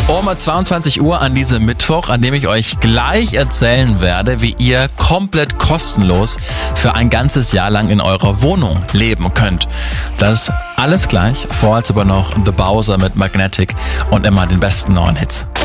Um 22 Uhr an diesem Mittwoch, an dem ich euch gleich erzählen werde, wie ihr komplett kostenlos für ein ganzes Jahr lang in eurer Wohnung leben könnt. Das alles gleich, vorher aber noch The Bowser mit Magnetic und immer den besten neuen Hits.